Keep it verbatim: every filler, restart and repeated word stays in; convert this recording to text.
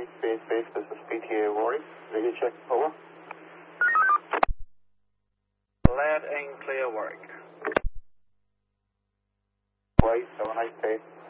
Warwick, Space Base, this is P T A Warwick. Ready to check, over. Loud and clear, Warwick. Wait, have a nice day.